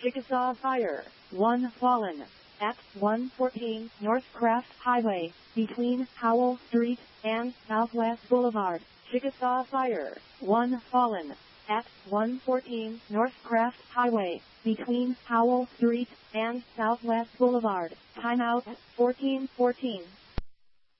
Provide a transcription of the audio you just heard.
Chickasaw Fire. 1 fallen. At 114 North Craft Highway, between Howell Street and Southwest Boulevard. Chickasaw Fire. 1 fallen. At 114 North Craft Highway, between Howell Street and Southwest Boulevard. Timeout 14:14.